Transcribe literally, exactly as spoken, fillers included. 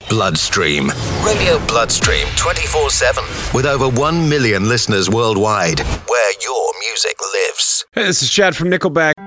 Bloodstream. Radio Bloodstream twenty-four seven. With over one million listeners worldwide. Where your music lives. Hey, this is Chad from Nickelback.